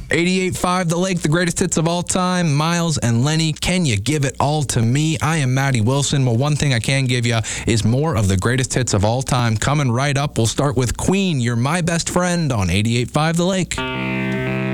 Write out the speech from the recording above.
88.5 The Lake, the greatest hits of all time. Miles and Lenny, Can You Give It All to Me? I am Matty Wilson. Well, one thing I can give you is more of the greatest hits of all time. Coming right up, we'll start with Queen, You're My Best Friend on 88.5 The Lake.